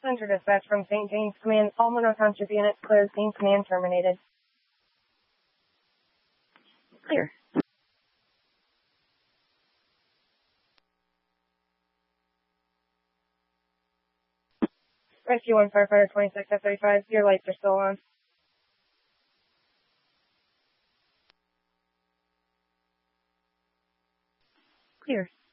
Center dispatch from St. James Command. All Monroe Township units clear. Scene command terminated. Clear. Rescue 1 firefighter 26 F35. Your lights are still on. Clear.